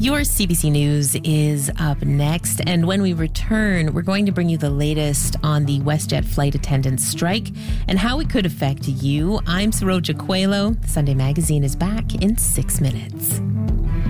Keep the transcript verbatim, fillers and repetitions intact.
Your C B C News is up next, and when we return, we're going to bring you the latest on the WestJet flight attendants strike and how it could affect you. I'm Saroja Coelho. Sunday Magazine is back in six minutes.